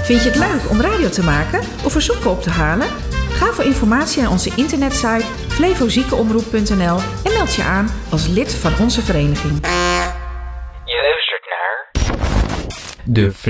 Vind je het leuk om radio te maken of verzoeken op te halen? Ga voor informatie naar onze internetsite flevoziekenomroep.nl en meld je aan als lid van onze vereniging. Je luistert naar De